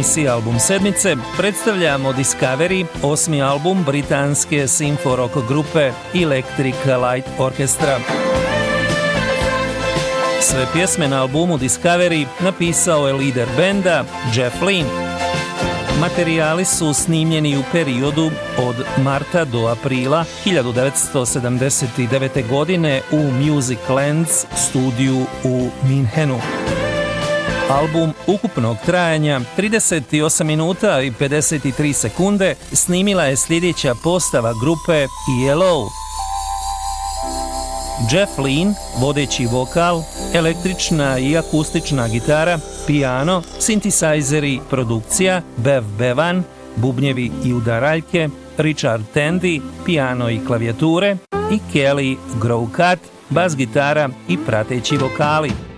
emisiji Album sedmice predstavljamo Discovery, 8. album britanske synth rock grupe Electric Light Orchestra. Sve pjesme na albumu Discovery napisao je lider benda Jeff Lynne. Materijali su snimljeni u periodu od marta do aprila 1979. godine u Music Lands studiju u Minhenu. Album ukupnog trajanja 38 minuta i 53 sekunde snimila je sljedeća postava grupe ELO. Jeff Lynne, vodeći vokal, električna i akustična gitara, piano, sintisajzeri, produkcija, Bev Bevan, bubnjevi i udaraljke, Richard Tandy, piano i klavijature i Kelly Groucutt, bas gitara i prateći vokali.